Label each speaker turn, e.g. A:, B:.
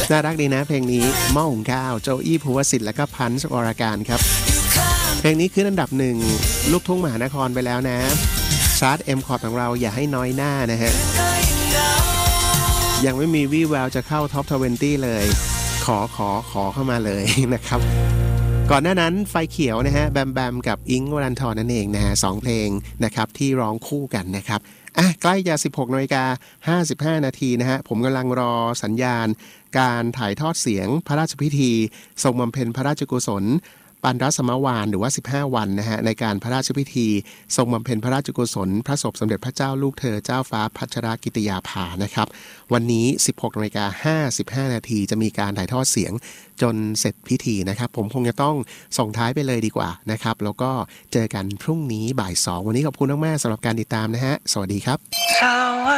A: น่ารักดีนะเพลงนี้หม้อหุงข้าวโจอี้ภูวสิทธิ์และก็พันธ์วรการครับเพลงนี้ขึ้นอันดับ1ลูกทุ่งมหานครไปแล้วนะชาร์ตเอ็มคอร์ดของเราอย่าให้น้อยหน้านะฮะยังไม่มีวี่แววจะเข้าท็อป20เลยขอเข้ามาเลยนะครับก่อนหน้านั้นไฟเขียวนะฮะแบมแบมกับอิงค์วรันธรนั่นเองนะฮะ2เพลงนะครับที่ร้องคู่กันนะครับใกล้จะ 16:55 นาทีนะฮะผมกำลังรอสัญญาณการถ่ายทอดเสียงพระราชพิธีทรงบำเพ็ญพระราชกุศลปันรสมวานหรือว่า15วันนะฮะในการพระราชพิธีทรงบำเพ็ญพระราชกุศลพระศพสมเด็จพระเจ้าลูกเธอเจ้าฟ้าพัชรกิติยาภานะครับวันนี้ 16:55 นาทีจะมีการถ่ายทอดเสียงจนเสร็จพิธีนะครับผมคงจะต้องส่งท้ายไปเลยดีกว่านะครับแล้วก็เจอกันพรุ่งนี้บ่าย 2วันนี้ขอบคุณมากๆสำหรับการติดตามนะฮะสวัสดีครับ